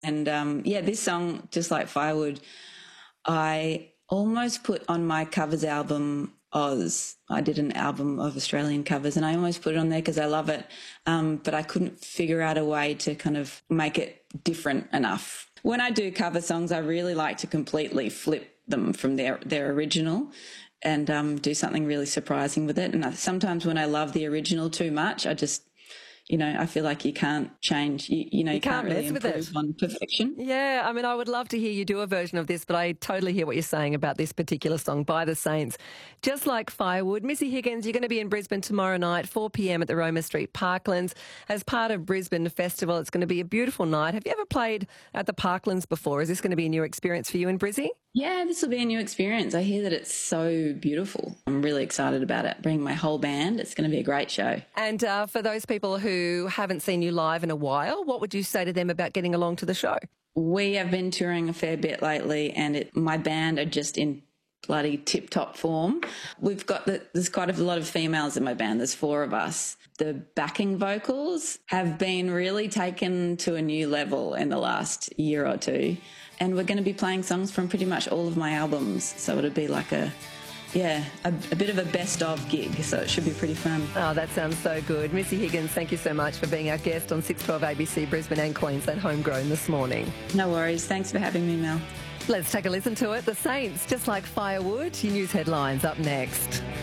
And yeah, this song, Just Like Firewood, I almost put on my covers album, Oz. I did an album of Australian covers and I almost put it on there because I love it. But I couldn't figure out a way to kind of make it different enough. When I do cover songs, I really like to completely flip them from their original and do something really surprising with it. And sometimes when I love the original too much, I just, I feel like you can't change, you can't really improve on perfection. Yeah, I mean, I would love to hear you do a version of this, but I totally hear what you're saying about this particular song by the Saints. Just Like Firewood. Missy Higgins, you're going to be in Brisbane tomorrow night, 4 p.m. at the Roma Street Parklands as part of Brisbane Festival. It's going to be a beautiful night. Have you ever played at the Parklands before? Is this going to be a new experience for you in Brizzy? Yeah, this will be a new experience. I hear that it's so beautiful. I'm really excited about it. Bring my whole band. It's going to be a great show. And for those people who haven't seen you live in a while, what would you say to them about getting along to the show? We have been touring a fair bit lately and my band are just in bloody tip-top form. We've got there's quite a lot of females in my band. There's 4 of us. The backing vocals have been really taken to a new level in the last year or two. And we're going to be playing songs from pretty much all of my albums. So it'll be like a bit of a best of gig. So it should be pretty fun. Oh, that sounds so good. Missy Higgins, thank you so much for being our guest on 612 ABC Brisbane and Queensland Homegrown this morning. No worries. Thanks for having me, Mel. Let's take a listen to it. The Saints, Just Like Firewood. Your news headlines up next.